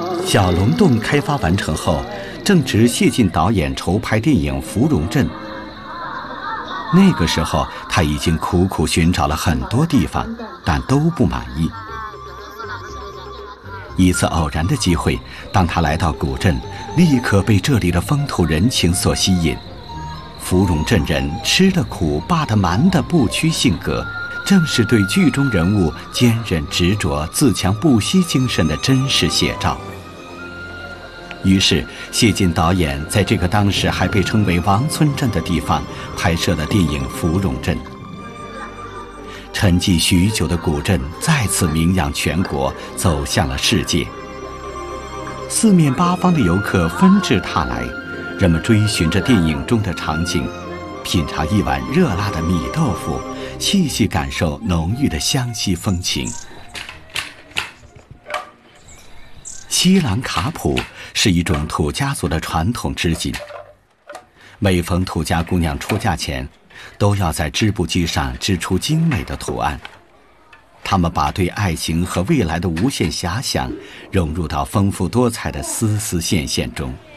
小龙洞开发完成后，正值谢晋导演筹拍电影《芙蓉镇》。那个时候，他已经苦苦寻找了很多地方，但都不满意。一次偶然的机会，当他来到古镇，立刻被这里的风土人情所吸引。芙蓉镇人吃得苦、霸得蛮的不屈性格，正是对剧中人物坚韧执着、自强不息精神的真实写照。于是，谢晋导演在这个当时还被称为王村镇的地方拍摄了电影《芙蓉镇》。沉寂许久的古镇再次名扬全国，走向了世界。四面八方的游客纷至沓来，人们追寻着电影中的场景，品尝一碗热辣的米豆腐，细细感受浓郁的湘西风情。西兰卡普是一种土家族的传统织锦。每逢土家姑娘出嫁前，都要在织布机上织出精美的图案。他们把对爱情和未来的无限遐想融入到丰富多彩的丝丝线线中。